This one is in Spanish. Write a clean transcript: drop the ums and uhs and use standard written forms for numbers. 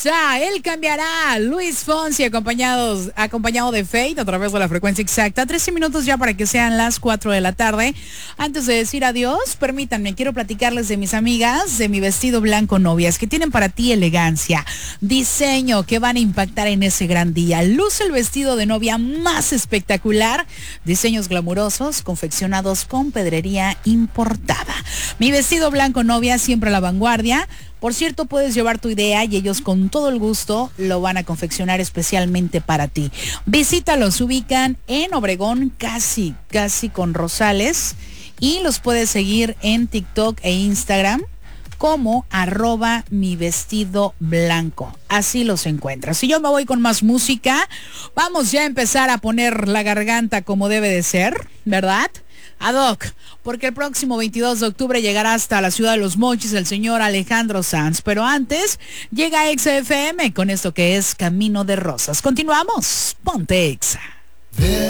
Exa, él cambiará. Luis Fonsi acompañado de Fate a través de la frecuencia exacta. 13 minutos ya para que sean las 4 de la tarde. Antes de decir adiós, permítanme, quiero platicarles de mis amigas de mi vestido blanco novias, que tienen para ti elegancia, diseño, que van a impactar en ese gran día. Luce el vestido de novia más espectacular, diseños glamurosos, confeccionados con pedrería importada. Mi vestido blanco novia, siempre a la vanguardia. Por cierto, puedes llevar tu idea y ellos con todo el gusto lo van a confeccionar especialmente para ti. Visítalos, ubican en Obregón, casi con Rosales, y los puedes seguir en TikTok e Instagram como @mivestidoblanco. Así los encuentras. Si yo me voy con más música, vamos ya a empezar a poner la garganta como debe de ser, ¿verdad? Ad hoc, porque el próximo 22 de octubre llegará hasta la ciudad de Los Mochis el señor Alejandro Sanz. Pero antes, llega Exa FM con esto que es Camino de Rosas. Continuamos. Ponte Exa.